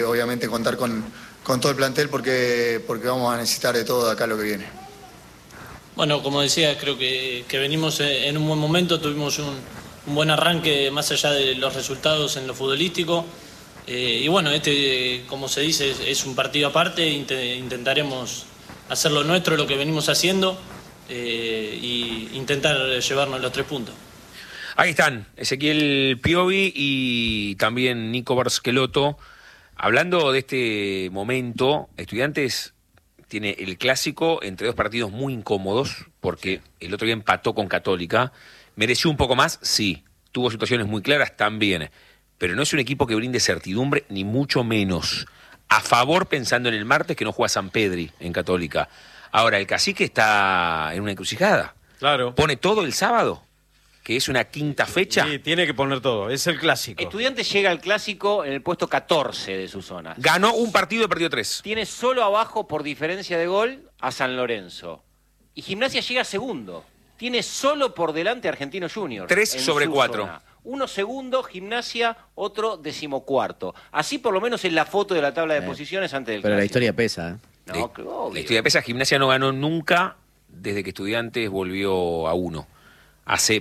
Obviamente contar con todo el plantel porque vamos a necesitar de todo de acá lo que viene. Bueno, como decía, creo que venimos en un buen momento, tuvimos un buen arranque más allá de los resultados en lo futbolístico. Y bueno, como se dice, es un partido aparte, intentaremos hacer lo nuestro, lo que venimos haciendo, y intentar llevarnos los 3 puntos. Ahí están, Ezequiel Piovi y también Nico Barcelotto. Hablando de este momento, Estudiantes tiene el clásico entre 2 partidos muy incómodos, porque el otro día empató con Católica. ¿Mereció un poco más? Sí. ¿Tuvo situaciones muy claras? También. Pero no es un equipo que brinde certidumbre, ni mucho menos. A favor, pensando en el martes, que no juega San Pedri en Católica. Ahora, el Cacique está en una encrucijada. Claro. ¿Pone todo el sábado? Que es una quinta fecha. Sí, tiene que poner todo, es el clásico. Estudiantes llega al clásico en el puesto 14 de su zona. Ganó un partido y perdió 3. Tiene solo abajo por diferencia de gol a San Lorenzo. Y Gimnasia llega segundo. Tiene solo por delante a Argentinos Juniors. 3 sobre 4. Zona. 1 segundo, Gimnasia, otro 14º. Así por lo menos es la foto de la tabla de posiciones antes del Pero clásico. la historia pesa, ¿eh? No, obvio. La historia pesa, Gimnasia no ganó nunca desde que Estudiantes volvió a 1. Hace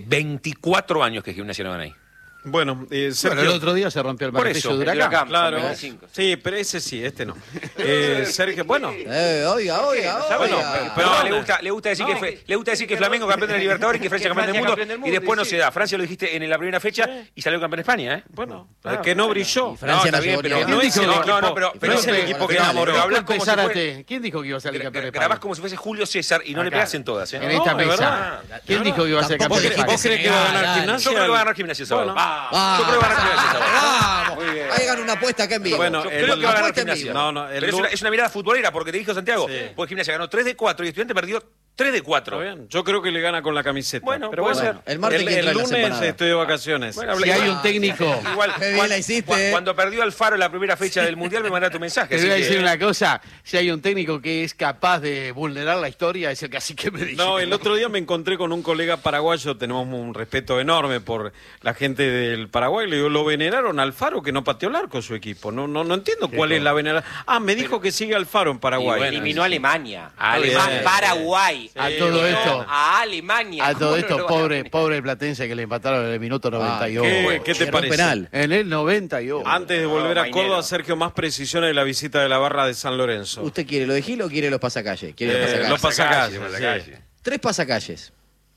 24 años que Gimnasia no gana ahí. Bueno, Sergio, el otro día se rompió el Por martillo eso, de El Huracán. Huracán, claro. son 25. Sí, pero ese sí, este no. Sergio, bueno. Oiga. Bueno, Pero Perdona. le gusta decir que Flamengo campeón de la Libertadores y que Francia campeón del mundo, y después no se da. Francia lo dijiste en la primera fecha y salió campeón de España, ¿eh? Bueno, que no brilló. Francia está no bien, llegó pero ni a- no es el equipo, pero no es el equipo que enamoró. Pero hablas como si ¿Quién dijo que iba a salir campeón de España? grabás como si fuese Julio César y no le Acá. pegas en todas, ¿eh? En esta No, de mesa. verdad. ¿Quién dijo que iba a ser campeón de España? ¿Vos crees que va a ganar Gimnasia? Yo creo que va a ganar Gimnasia sábado. Bueno. Yo creo que va a ganar Gimnasia sábado. ¡Vamos! Ahí gana una apuesta acá en vivo. Bueno, Yo creo que va a ganar apuesta en Gimnasia. vivo. No, Pero es una mirada futbolera, porque te dijo Santiago, Sí. porque Gimnasia ganó 3 de 4 y Estudiante perdió 3 de 4. Está bien. Yo creo que le gana con la camiseta. Bueno, pero puede bueno, ser. El martes que trae las lunes empanadas. estoy de vacaciones. Bueno, Si hay un técnico, Igual, Qué bien la hiciste, cuando perdió Alfaro en la primera fecha del Mundial, me mandaste un mensaje. te así voy a que- decir una cosa, si hay un técnico que es capaz de vulnerar la historia, es el Cacique me dice. No, el otro día me encontré con un colega paraguayo, tenemos un respeto enorme por la gente del Paraguay, le digo, lo veneraron a Alfaro que no pateó el arco su equipo, no entiendo cuál es la veneración. Ah, me dijo que sigue Alfaro en Paraguay. bueno, Eliminó a Alemania. A Alemania. Paraguay. A todo esto. A Alemania. A todo ¿Cómo esto, no lo van a pobre Platense que le empataron en el minuto 98. ¿Qué te Error parece? penal. En el 98. Antes de volver a Mainero. Córdoba, Sergio, más precisiones de la visita de la barra de San Lorenzo. ¿Usted quiere lo de Gil o quiere los pasacalles? ¿Quiere los pasacalles? Los pasacalles. Sí. 3 pasacalles.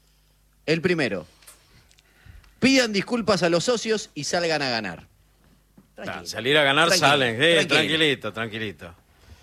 El primero. Pidan disculpas a los socios y salgan a ganar. Tranquilo. Salir a ganar Tranquilo, salen. tranquilo. Tranquilito.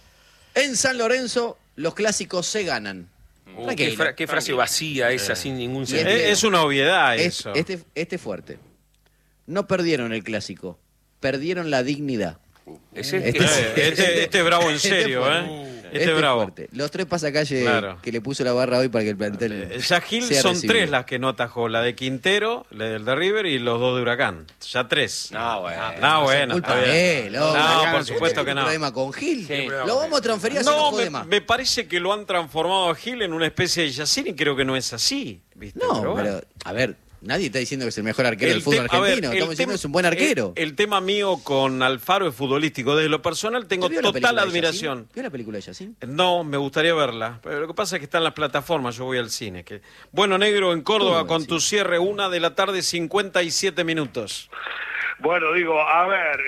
En San Lorenzo, los clásicos se ganan. Tranquilo. Qué frase vacía esa, sin ningún Y sentido. Es una obviedad eso. Este fuerte. No perdieron el clásico, perdieron la dignidad. Ese- Este es bravo en serio, fuerte. Este es bravo. fuerte. Los 3 pasacalles Claro. que le puso la barra hoy para que el plantel. Ya Gil sea son recibido. 3 las que no atajó, la de Quintero, la del de River y los 2 de Huracán. Ya 3. No, bueno. No, bueno. Culpa está bien. de él, hombre. No, por supuesto que ¿Un no. problema con Gil? Sí. Lo vamos a transferir a si no No, jode más. me parece que lo han transformado a Gil en una especie de Yacine y creo que no es así. ¿Viste? No, Pero bueno. pero, a ver, nadie está diciendo que es el mejor arquero del El fútbol te- a ver, argentino. el Estamos diciendo tema- que es un buen arquero. El tema mío con Alfaro es futbolístico. Desde lo personal tengo ¿Usted vio la total película de admiración. Yacine? ¿Vio la película de Yacine? No, me gustaría verla. Pero lo que pasa es que está en las plataformas, yo voy al cine. Bueno, Negro, en Córdoba, Todo con el tu cierre, 1:00 57 minutos. Bueno, digo, a ver,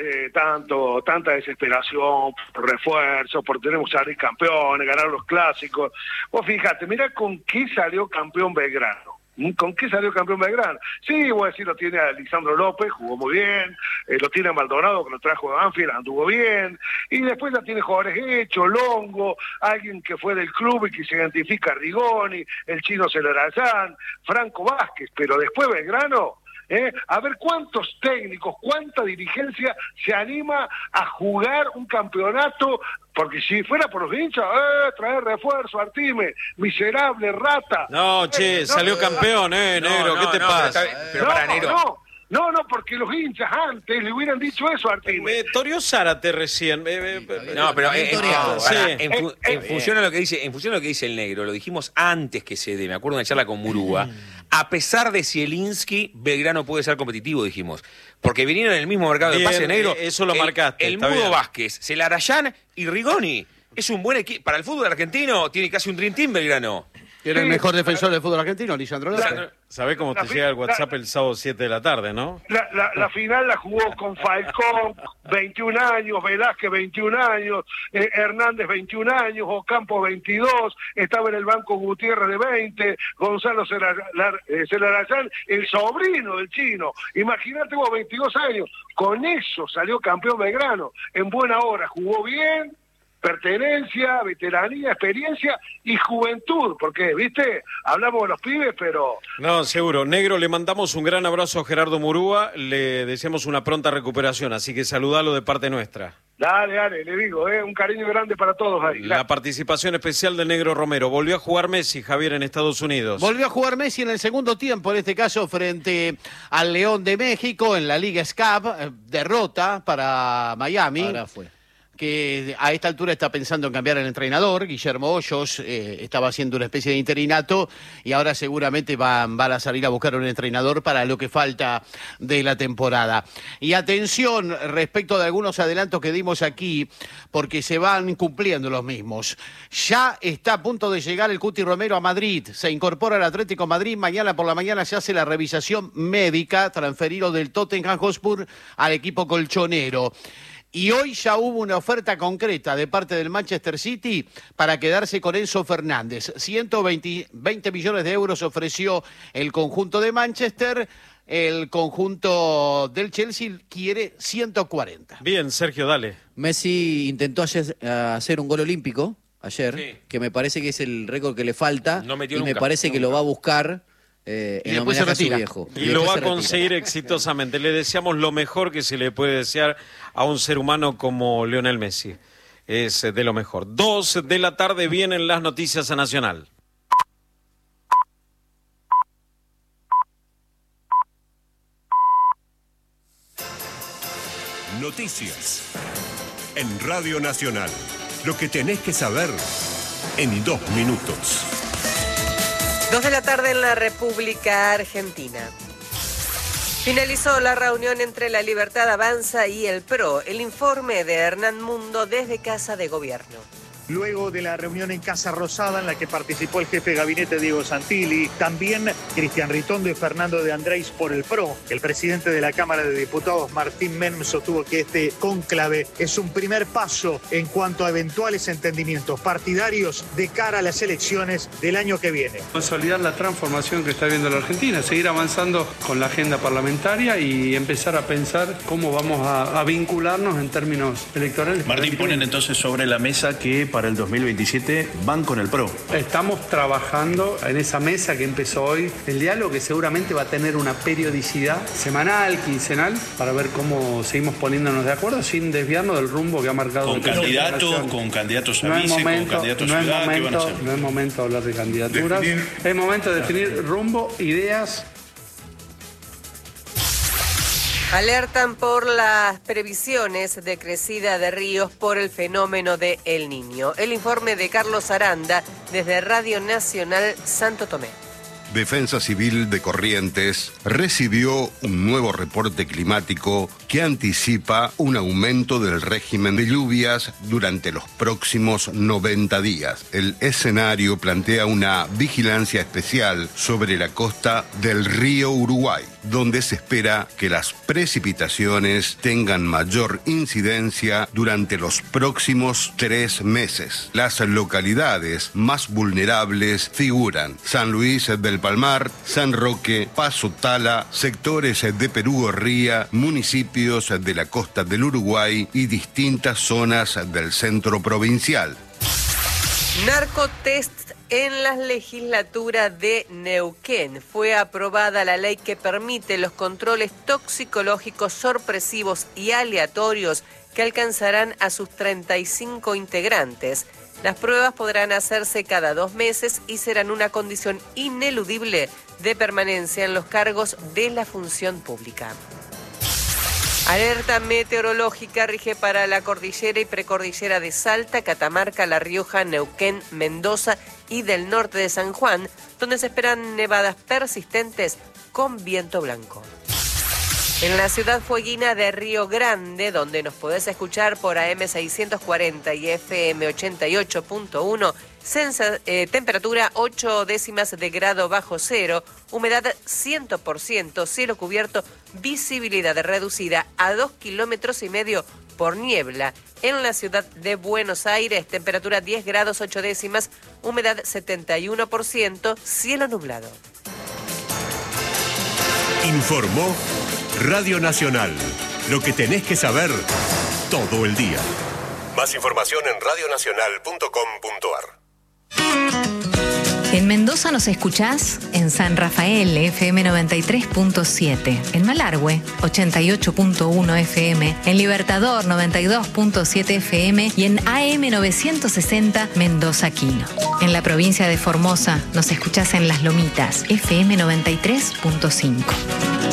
tanta desesperación, por refuerzo, por tenemos que salir campeones, ganar los clásicos. Vos fíjate, mirá con qué salió campeón Belgrano. ¿Con qué salió campeón Belgrano? Sí, voy a decir, lo tiene a Lisandro López, jugó muy bien, lo tiene a Maldonado, que lo trajo de Banfield, anduvo bien, y después la tiene jugadores hechos, Longo, alguien que fue del club y que se identifica a Rigoni, el chino Celarayán, Franco Vázquez, pero después Belgrano... A ver cuántos técnicos, cuánta dirigencia se anima a jugar un campeonato, porque si fuera por los hinchas, traer refuerzo, Artime, miserable, rata. No, che, salió campeón, Negro, ¿qué te pasa? Pero para Negro. No, porque los hinchas antes le hubieran dicho eso a Artime. Torio Zárate recién. No, pero Sí. en función a lo que dice el negro, lo dijimos antes que se dé, me acuerdo de una charla con Murúa, a pesar de Zielinski, Belgrano puede ser competitivo, dijimos. Porque vinieron en el mismo mercado de pase negro. Eso lo marcaste. El Mudo Vázquez, Celarayán y Rigoni. Es un buen equipo. Para el fútbol argentino tiene casi un Dream Team Belgrano. Era el mejor defensor del fútbol argentino, Lisandro López. ¿Sabés cómo te llega el WhatsApp el sábado 7 de la tarde, no? La final la jugó con Falcón, 21 años, Velázquez, 21 años, Hernández, 21 años, Ocampo, 22, estaba en el banco Gutiérrez de 20, Gonzalo Celarayán, el sobrino del chino. Imagínate vos, 22 años. Con eso salió campeón Belgrano. En buena hora, jugó bien. Pertenencia, veteranía, experiencia y juventud, porque, viste, hablamos de los pibes, pero... No, seguro. Negro, le mandamos un gran abrazo a Gerardo Murúa, le deseamos una pronta recuperación, así que saludalo de parte nuestra. Dale, le digo, un cariño grande para todos ahí. La participación especial del Negro Romero. Volvió a jugar Messi, Javier, en Estados Unidos. Volvió a jugar Messi en el segundo tiempo, en este caso frente al León de México en la Liga SCAP, derrota para Miami. Ahora fue. Que a esta altura está pensando en cambiar el entrenador. Guillermo Hoyos estaba haciendo una especie de interinato y ahora seguramente van a salir a buscar un entrenador para lo que falta de la temporada. Y atención respecto de algunos adelantos que dimos aquí, porque se van cumpliendo los mismos. Ya está a punto de llegar el Cuti Romero a Madrid, se incorpora al Atlético Madrid, mañana por la mañana se hace la revisión médica, transferido del Tottenham Hotspur al equipo colchonero. Y hoy ya hubo una oferta concreta de parte del Manchester City para quedarse con Enzo Fernández. 120 millones de euros ofreció el conjunto de Manchester. El conjunto del Chelsea quiere 140. Bien, Sergio, dale. Messi intentó hacer un gol olímpico ayer, sí, que me parece que es el récord que le falta. No metió y nunca, me parece que lo va a buscar. En homenaje a su viejo. Y lo va a conseguir exitosamente. Le deseamos lo mejor que se le puede desear a un ser humano como Lionel Messi. Es de lo mejor. 2 de la tarde vienen las noticias a Nacional. Noticias en Radio Nacional. Lo que tenés que saber en 2 minutos. 2 de la tarde en la República Argentina. Finalizó la reunión entre La Libertad Avanza y el PRO. El informe de Hernán Mundo desde Casa de Gobierno. Luego de la reunión en Casa Rosada en la que participó el jefe de gabinete Diego Santilli, también Cristian Ritondo y Fernando de Andrés por el PRO. El presidente de la Cámara de Diputados, Martín Menem, sostuvo que este cónclave es un primer paso en cuanto a eventuales entendimientos partidarios de cara a las elecciones del año que viene. Consolidar la transformación que está viendo la Argentina, seguir avanzando con la agenda parlamentaria y empezar a pensar cómo vamos a vincularnos en términos electorales. Martín, ponen entonces sobre la mesa que para el 2027 van con el PRO. Estamos trabajando en esa mesa que empezó hoy, el diálogo que seguramente va a tener una periodicidad semanal, quincenal, para ver cómo seguimos poniéndonos de acuerdo sin desviarnos del rumbo que ha marcado. ¿Con candidatos a vice, con candidatos a ciudad? ¿Qué van a hacer? No es momento de hablar de candidaturas, es momento de definir rumbo, ideas. Alertan por las previsiones de crecida de ríos por el fenómeno de El Niño. El informe de Carlos Aranda desde Radio Nacional Santo Tomé. Defensa Civil de Corrientes recibió un nuevo reporte climático que anticipa un aumento del régimen de lluvias durante los próximos 90 días. El escenario plantea una vigilancia especial sobre la costa del río Uruguay, donde se espera que las precipitaciones tengan mayor incidencia durante los próximos 3 meses. Las localidades más vulnerables figuran San Luis del Palmar, San Roque, Paso Tala, sectores de Perú Gorría, municipios de la costa del Uruguay y distintas zonas del centro provincial. Narcotest en la legislatura de Neuquén. Fue aprobada la ley que permite los controles toxicológicos sorpresivos y aleatorios que alcanzarán a sus 35 integrantes. Las pruebas podrán hacerse cada 2 meses y serán una condición ineludible de permanencia en los cargos de la función pública. Alerta meteorológica rige para la cordillera y precordillera de Salta, Catamarca, La Rioja, Neuquén, Mendoza y del norte de San Juan, donde se esperan nevadas persistentes con viento blanco. En la ciudad fueguina de Río Grande, donde nos podés escuchar por AM 640 y FM 88.1, temperatura 8 décimas de grado bajo cero, humedad 100%, cielo cubierto, visibilidad reducida a 2,5 kilómetros por niebla. En la ciudad de Buenos Aires, temperatura 10 grados 8 décimas, humedad 71%, cielo nublado. Informó Radio Nacional. Lo que tenés que saber todo el día. Más información en radionacional.com.ar. En Mendoza nos escuchás en San Rafael, FM 93.7, en Malargüe, 88.1 FM, en Libertador, 92.7 FM y en AM 960 Mendoza Quino. En la provincia de Formosa nos escuchás en Las Lomitas, FM 93.5.